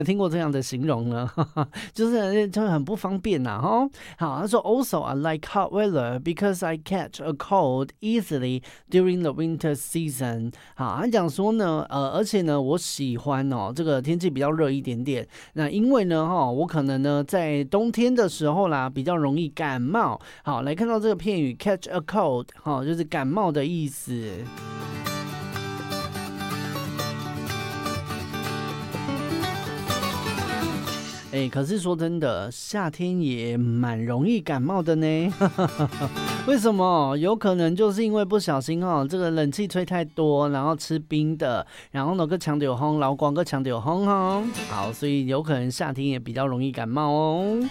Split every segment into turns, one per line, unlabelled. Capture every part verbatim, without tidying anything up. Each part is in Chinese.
听过这样的形容呢？就是就很不方便呐、啊，哈。好，他说 Also I like hot weather because I catch a cold easily during the winter season。好，他讲说呢，呃，而且呢，我喜欢哦，这个天气比较热一点点。那因为呢，哈，我可能呢在冬天的时候啦，比较容易感冒。好，来看到这个片语 catch a cold， 哈，就是感冒的意思。哎，可是说真的，夏天也蛮容易感冒的呢。为什么？有可能就是因为不小心哦，这个冷气吹太多，然后吃冰的，然后呢个强有风，老光个强有风哦。好，所以有可能夏天也比较容易感冒哦。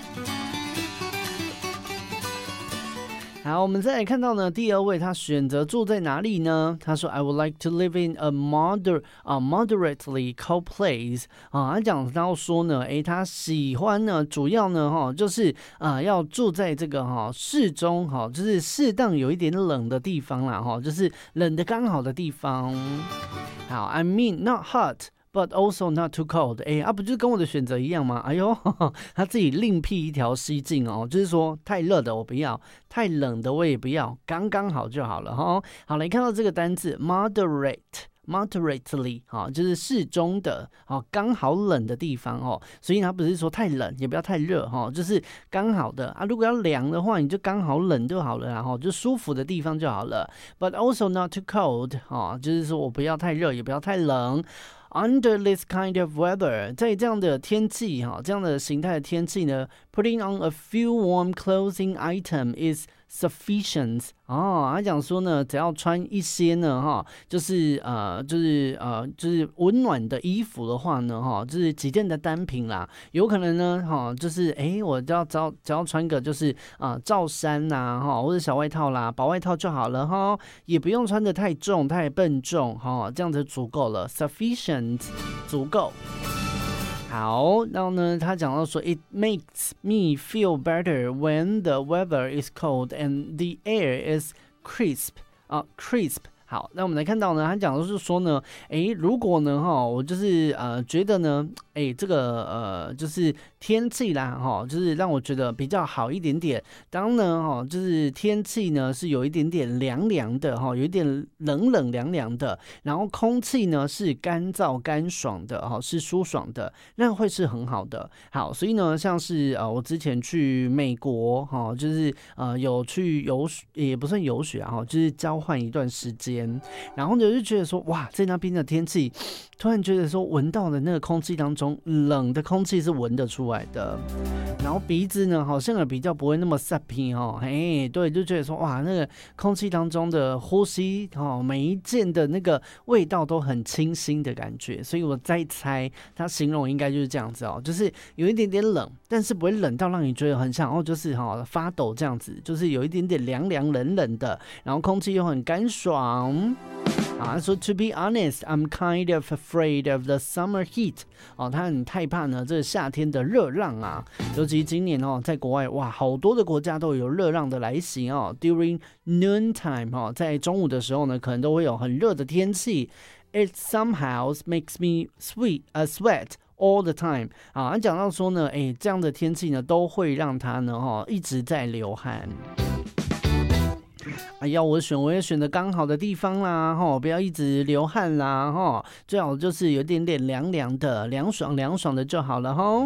好，我们再来看到呢，第二位他选择住在哪里呢？他说 I would like to live in a moder uh, moderately cold place 啊，他讲到说呢，诶，他喜欢呢，主要呢哈，就是啊要住在这个哈适中哈，就是适当有一点冷的地方啦哈，就是冷的刚好的地方。好 ，I mean not hot。But also not too cold， 哎，啊，不就是跟我的选择一样吗？哎呦，呵呵他自己另辟一条蹊径哦，就是说太热的我不要，太冷的我也不要，刚刚好就好了哈。好，来看到这个单字 moderate。moderately 哈，就是适中的，好，刚好冷的地方哦，所以它不是说太冷，也不要太热哈，就是刚好的啊。如果要凉的话，你就刚好冷就好了，然后就舒服的地方就好了。But also not too cold 哈，就是说我不要太热，也不要太冷。Under this kind of weather， 在这样的天气哈，这样的形态的天气呢 ，putting on a few warm clothing item is sufficient。哦，他讲说呢，只要穿一些呢，哈，就是呃，就是呃，就是温暖的衣服的话呢，哈，就是几件的单品啦，有可能呢，哈，就是哎，我只要只要只要穿个就是啊、呃、罩衫呐，哈，或者小外套啦，薄外套就好了哈，也不用穿得太重太笨重哈，这样子足够了 ，sufficient 足够。好，然后呢，他讲到说 ，It makes me feel better when the weather is cold and the air is crisp 啊 ，crisp。好，那我们来看到呢，他讲的是说呢，诶，如果呢，哈，我就是呃觉得呢，诶，这个呃就是天气啦，哈，就是让我觉得比较好一点点。当呢，哈，就是天气呢是有一点点凉凉的，哈，有一点冷冷凉凉的，然后空气呢是干燥干爽的，哈，是舒爽的，那会是很好的。好，所以呢，像是呃我之前去美国，哈，就是呃有去游，也不算游学啊，哈，就是交换一段时间。然后呢，就觉得说，哇，在那边的天气，突然觉得说，闻到的那个空气当中，冷的空气是闻得出来的。然后鼻子呢，好像也比较不会那么塞皮哦，嘿，对，就觉得说，哇，那个空气当中的呼吸哦，每一件的那个味道都很清新的感觉。所以我在猜，他形容应该就是这样子哦，就是有一点点冷，但是不会冷到让你觉得很像哦，就是哈、哦、发抖这样子，就是有一点点凉凉冷冷的，然后空气又很干爽。啊，说 To be honest, I'm kind of afraid of the summer heat。哦，他很害怕呢，这个夏天的热浪啊，尤其今年哦，在国外哇，好多的国家都有热浪的来袭哦。During noon time 哦，在中午的时候呢，可能都会有很热的天气。It somehow makes me sweat, uh, sweat all the time。啊，他讲到说呢，哎，这样的天气呢，都会让他呢，哈，一直在流汗。啊，要我选，我也选的刚好的地方啦，吼，不要一直流汗啦，吼，最好就是有点点凉凉的、凉爽凉爽的就好了，吼。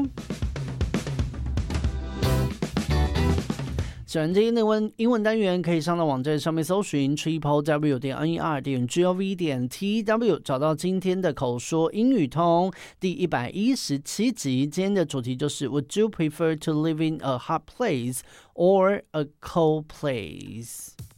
喜欢这一内文英文单元，可以上到网站上面搜寻 triple w 点 n e r 点 g o v 点 t w， 找到今天的口说英语通第一百一十七集。今天的主题就是 Would you prefer to live in a hot place or a cold place？